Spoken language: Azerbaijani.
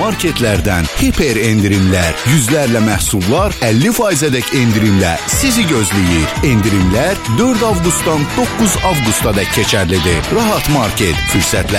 marketlərdən hiper endirimlər, yüzlərlə məhsullar 50%-dək endirimlə sizi gözləyir. Endirimlər 4 avqustdan 9 avqustadək keçərlidir. Rahat Market fürsətlər